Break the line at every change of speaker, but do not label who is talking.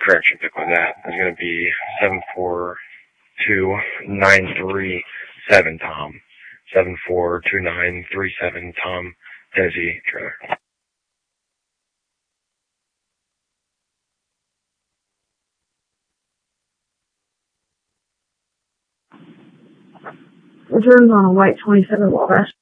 correction pick with that is going to be 742937 Tom. 742937 Tom, Tennessee trailer.
Returns on a white 27 Wabash.